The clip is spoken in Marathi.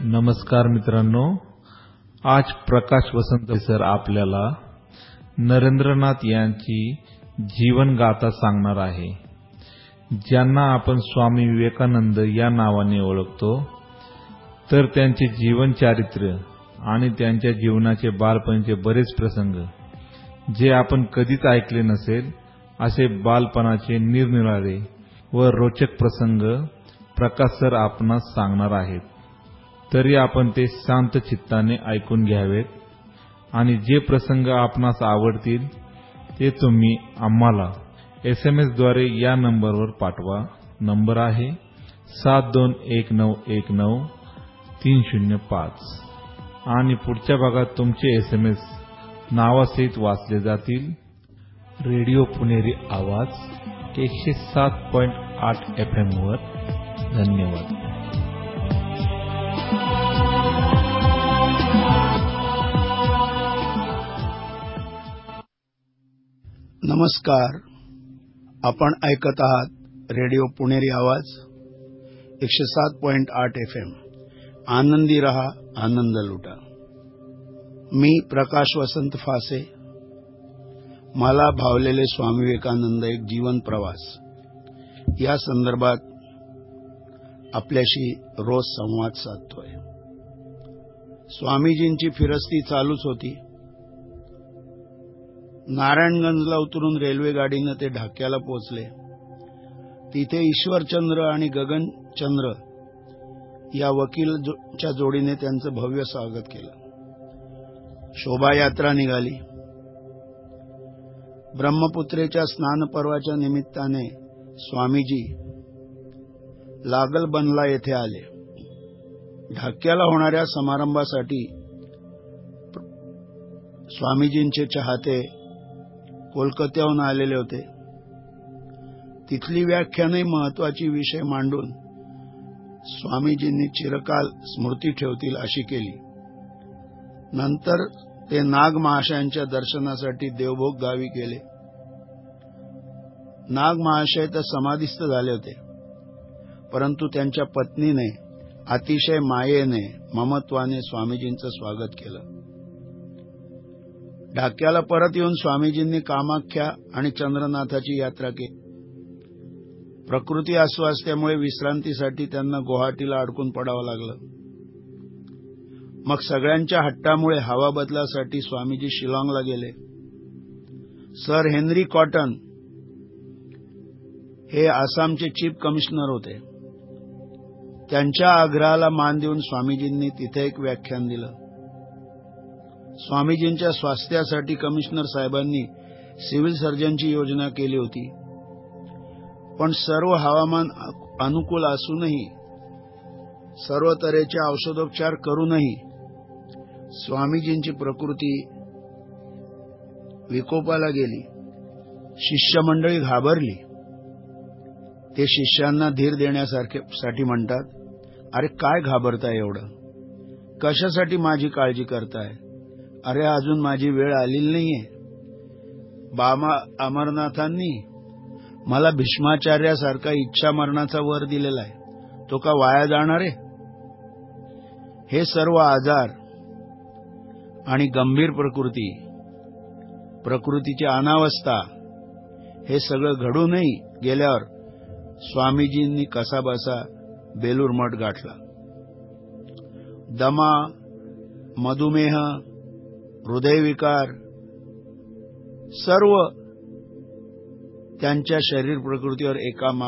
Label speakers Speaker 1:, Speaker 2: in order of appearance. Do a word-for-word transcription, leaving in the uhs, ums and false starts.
Speaker 1: नमस्कार मित्रांनो, आज प्रकाश वसंत सर आपल्याला नरेंद्रनाथ यांची जीवन गाथा सांगणार आहे, ज्यांना आपण स्वामी विवेकानंद या नावाने ओळखतो। तर त्यांचे जीवन चारित्र्य आणि त्यांच्या जीवनाचे बालपणीचे बरेच प्रसंग जे आपण कधीच ऐकले नसेल असे बालपणाचे निरनिराळे व रोचक प्रसंग प्रकाश सर आपणास सांगणार आहेत। तरी आपण ते शांत चित्ताने ऐकून घ्यावेत आणि जे प्रसंग आपणास आवडतील ते तुम्ही आम्हाला एसएमएस द्वारे या नंबरवर पाठवा। नंबर आहे सात दोन एक नऊ एक नऊ तीन शून्य पाच आणि पुढच्या भागात तुमचे एसएमएस नावासहित वाचले जातील। रेडिओ पुणेरी आवाज एकशे सात पॉइंट आठ एफ एम वर। धन्यवाद।
Speaker 2: नमस्कार, आपण ऐकत आहात रेडिओ पुणेरी आवाज एकशे सात पॉइंट आठ एफ एम। आनंदी रहा, आनंद लुटा। मी प्रकाश वसंत फासे। मला भावलेले स्वामी विवेकानंद एक जीवन प्रवास या संदर्भात आपल्याशी रोज संवाद साधतोय। स्वामीजींची फिरस्ती चालूच होती। नारायणगंजला उतरून रेल्वे गाडीनं ते ढाक्याला पोहोचले। तिथे ईश्वरचंद्र आणि गगनचंद्र या वकीलच्या जोडीने त्यांचं भव्य स्वागत केलं। शोभायात्रा निघाली। ब्रह्मपुत्रेच्या स्नानपर्वाच्या निमित्ताने स्वामीजी लागलबनला येथे आले। ढाक्याला होणाऱ्या समारंभासाठी स्वामीजींचे चाहते कोलकात्याहून आलेले होते। तिथली व्याख्यानही महत्वाची विषय मांडून स्वामीजींनी चिरकाल स्मृती ठेवतील अशी केली। नंतर ते नाग महाशयांच्या दर्शनासाठी देवभोग गावी गेले। नाग महाशय तर समाधीस्थ झाले होते, परंतु त्यांच्या पत्नीने अतिशय मायेने ममत्वाने स्वामीजींचं स्वागत केलं। ढाक्याला परत येऊन स्वामीजींनी कामाख्या आणि चंद्रनाथाची यात्रा केली। प्रकृती अस्वास्थ्यामुळे विश्रांतीसाठी त्यांना गुवाहाटीला अडकून पडावं लागलं। मग सगळ्यांच्या हट्टामुळे हवा बदलासाठी स्वामीजी शिलाँगला गेले। सर हेनरी कॉटन हे आसामचे चीफ कमिशनर होते। त्यांच्या आग्रहाला मान देऊन स्वामीजींनी तिथे एक व्याख्यान दिलं। स्वामीजींच्या स्वास्थ्यासाठी कमिशनर साहेबांनी सिव्हिल सर्जनची योजना केली होती, पण सर्व हवामान अनुकूल असूनही सर्व तऱ्हेचे औषधोपचार करूनही स्वामीजींची प्रकृती विकोपाला गेली। शिष्यमंडळी घाबरली। ते शिष्यांना धीर देण्यासाठी म्हणतात, अरे काय घाबरताय एवढं? कशासाठी माझी काळजी करताय? अरे अजून माझी वेळ आलेली नाहीये। बाबा अमरनाथांनी मला भीष्माचार्यासारखा इच्छा मरणाचा वर दिलेला आहे, तो का वाया जाणार आहे? हे सर्व आजार आणि गंभीर प्रकृती, प्रकृतीची अनावस्था हे सगळं घडूनही गेल्यावर स्वामीजींनी कसाबसा बेलूर मठ गाठला। दमा, मधुमेह, हृदयविकार सर्व त्यांच्या शरीर प्रकृतीवर एका